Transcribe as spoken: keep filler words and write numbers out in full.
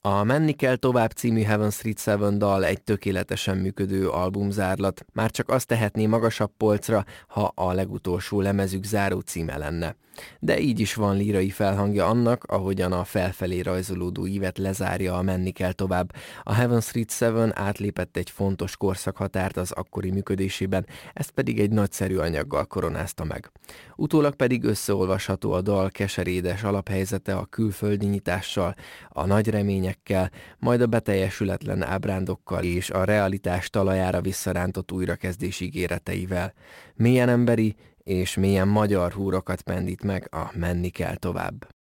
A Menni kell tovább című Heaven Street Seven dal egy tökéletesen működő albumzárlat, már csak azt tehetné magasabb polcra, ha a legutolsó lemezük záró címe lenne. De így is van lírai felhangja annak, ahogyan a felfelé rajzolódó ívet lezárja a Menni kell tovább. A Heaven Street Seven átlépett egy fontos korszakhatárt az akkori működésében, ezt pedig egy nagyszerű anyaggal koronázta meg. Utólag pedig összeolvasható a dal keserédes alaphelyzete a külföldi nyitással, a nagy reményekkel, majd a beteljesületlen ábrándokkal és a realitás talajára visszarántott újrakezdés ígéreteivel. Mélyen emberi és mélyen magyar húrokat pendít meg a Menni kell tovább.